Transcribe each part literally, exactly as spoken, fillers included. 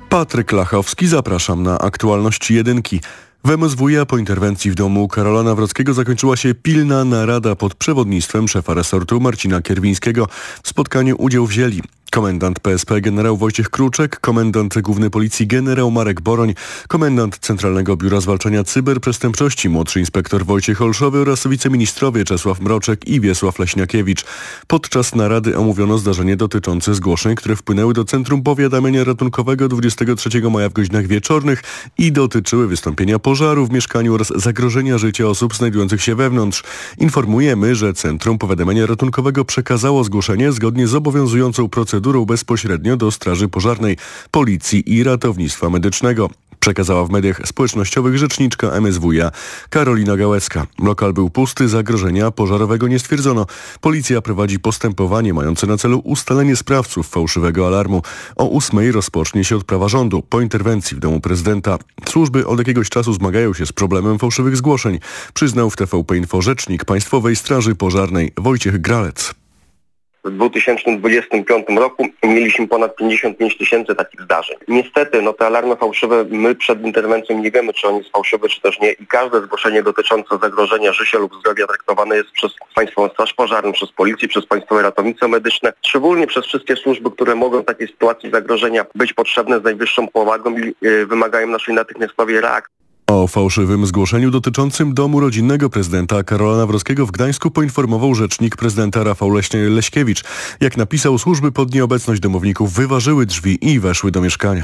Patryk Lachowski, zapraszam na aktualności jedynki. W M S W iA po interwencji w domu Karola Nawrockiego zakończyła się pilna narada pod przewodnictwem szefa resortu Marcina Kierwińskiego. W spotkaniu udział wzięli komendant P S P generał Wojciech Kruczek, komendant główny policji generał Marek Boroń, komendant Centralnego Biura Zwalczania Cyberprzestępczości młodszy inspektor Wojciech Olszowy oraz wiceministrowie Czesław Mroczek i Wiesław Leśniakiewicz. Podczas narady omówiono zdarzenie dotyczące zgłoszeń, które wpłynęły do Centrum Powiadamiania Ratunkowego dwudziestego trzeciego maja w godzinach wieczornych i dotyczyły wystąpienia pożaru w mieszkaniu oraz zagrożenia życia osób znajdujących się wewnątrz. Informujemy, że Centrum Powiadamiania Ratunkowego przekazało zgłoszenie zgodnie z obowiązującą procedurą bezpośrednio do Straży Pożarnej, Policji i Ratownictwa Medycznego. Przekazała w mediach społecznościowych rzeczniczka M S W iA Karolina Gałecka. Lokal był pusty, zagrożenia pożarowego nie stwierdzono. Policja prowadzi postępowanie mające na celu ustalenie sprawców fałszywego alarmu. O ósmej rozpocznie się odprawa rządu. Po interwencji w domu prezydenta służby od jakiegoś czasu zmagają się z problemem fałszywych zgłoszeń, przyznał w T V P Info rzecznik Państwowej Straży Pożarnej Wojciech Gralec. W dwa tysiące dwudziestym piątym roku mieliśmy ponad pięćdziesiąt pięć tysięcy takich zdarzeń. Niestety, no te alarmy fałszywe, my przed interwencją nie wiemy, czy on jest fałszywy, czy też nie. I każde zgłoszenie dotyczące zagrożenia życia lub zdrowia traktowane jest przez Państwową Straż Pożarną, przez Policję, przez Państwowe Ratownictwo Medyczne, szczególnie przez wszystkie służby, które mogą w takiej sytuacji zagrożenia być potrzebne z najwyższą powagą i yy, wymagają naszej natychmiastowej reakcji. O fałszywym zgłoszeniu dotyczącym domu rodzinnego prezydenta Karola Nawrockiego w Gdańsku poinformował rzecznik prezydenta Rafał Leśkiewicz. Jak napisał, służby pod nieobecność domowników wyważyły drzwi i weszły do mieszkania.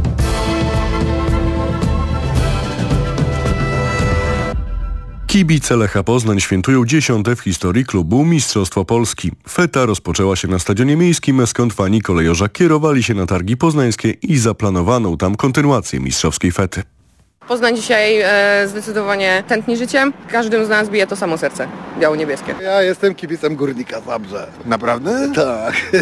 Kibice Lecha Poznań świętują dziesiąte w historii klubu Mistrzostwo Polski. Feta rozpoczęła się na Stadionie Miejskim, skąd fani kolejorza kierowali się na targi poznańskie i zaplanowano tam kontynuację mistrzowskiej fety. Poznań dzisiaj e, zdecydowanie tętni życiem. Każdym z nas bije to samo serce, biało-niebieskie. Ja jestem kibicem Górnika Zabrze. Naprawdę? Tak.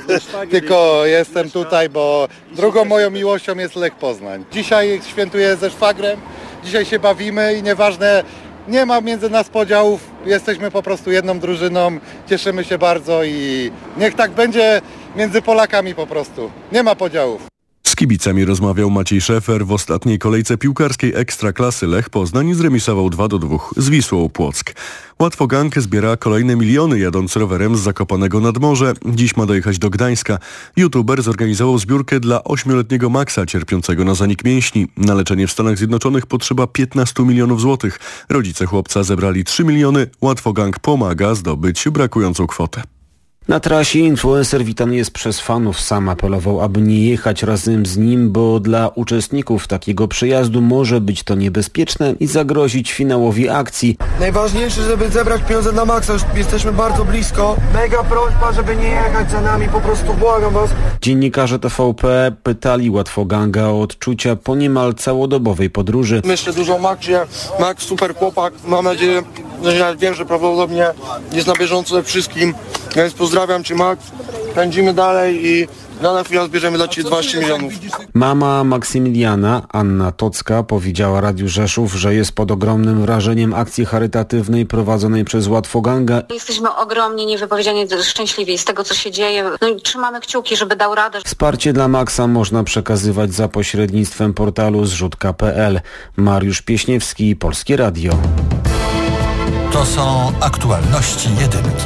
Tylko jestem tutaj, bo drugą moją miłością jest Lech Poznań. Dzisiaj świętuję ze szwagrem, dzisiaj się bawimy i nieważne, nie ma między nas podziałów, jesteśmy po prostu jedną drużyną, cieszymy się bardzo i niech tak będzie między Polakami po prostu. Nie ma podziałów. Z kibicami rozmawiał Maciej Szefer. W ostatniej kolejce piłkarskiej Ekstraklasy Lech Poznań zremisował dwa do dwóch z Wisłą Płock. Łatwogang zbiera kolejne miliony jadąc rowerem z Zakopanego nad morze. Dziś ma dojechać do Gdańska. YouTuber zorganizował zbiórkę dla ośmioletniego Maxa cierpiącego na zanik mięśni. Na leczenie w Stanach Zjednoczonych potrzeba piętnaście milionów złotych. Rodzice chłopca zebrali trzy miliony. Łatwogang pomaga zdobyć brakującą kwotę. Na trasie influencer witany jest przez fanów. Sam apelował, aby nie jechać razem z nim, bo dla uczestników takiego przejazdu może być to niebezpieczne i zagrozić finałowi akcji. Najważniejsze, żeby zebrać pieniądze na Maxa, już jesteśmy bardzo blisko. Mega prośba, żeby nie jechać za nami, po prostu błagam was. Dziennikarze T V P pytali Łatwoganga o odczucia po niemal całodobowej podróży. Myślę dużo o Maxie. Max super chłopak, mam nadzieję, że ja wiem, że prawdopodobnie jest na bieżąco ze wszystkim, więc pozdrawiam Cię, Max, pędzimy dalej i na chwilę zbierzemy dla Ciebie dwanaście milionów. Mama Maksymiliana, Anna Tocka, powiedziała Radiu Rzeszów, że jest pod ogromnym wrażeniem akcji charytatywnej prowadzonej przez Łatwoganga. Jesteśmy ogromnie niewypowiedzianie szczęśliwi z tego, co się dzieje. No i trzymamy kciuki, żeby dał radę. Wsparcie dla Maxa można przekazywać za pośrednictwem portalu zrzutka kropka p l. Mariusz Pieśniewski, Polskie Radio. To są aktualności jedynki.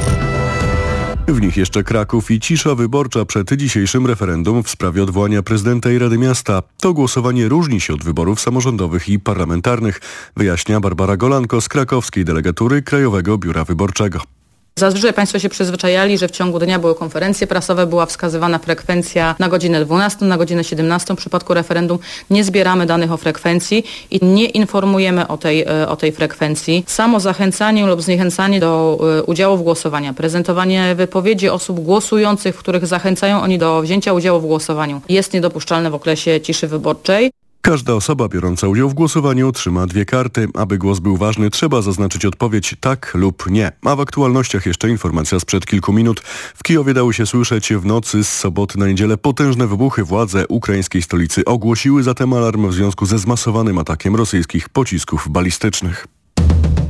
W nich jeszcze Kraków i cisza wyborcza przed dzisiejszym referendum w sprawie odwołania prezydenta i Rady Miasta. To głosowanie różni się od wyborów samorządowych i parlamentarnych, wyjaśnia Barbara Golanko z krakowskiej delegatury Krajowego Biura Wyborczego. Zazwyczaj Państwo się przyzwyczajali, że w ciągu dnia były konferencje prasowe, była wskazywana frekwencja na godzinę dwunastą, na godzinę siedemnastą. W przypadku referendum nie zbieramy danych o frekwencji i nie informujemy o tej, o tej frekwencji. Samo zachęcanie lub zniechęcanie do udziału w głosowaniu, prezentowanie wypowiedzi osób głosujących, w których zachęcają oni do wzięcia udziału w głosowaniu, jest niedopuszczalne w okresie ciszy wyborczej. Każda osoba biorąca udział w głosowaniu otrzyma dwie karty. Aby głos był ważny, trzeba zaznaczyć odpowiedź tak lub nie. A w aktualnościach jeszcze informacja sprzed kilku minut. W Kijowie dały się słyszeć w nocy z soboty na niedzielę potężne wybuchy. Władze ukraińskiej stolicy ogłosiły zatem alarm w związku ze zmasowanym atakiem rosyjskich pocisków balistycznych.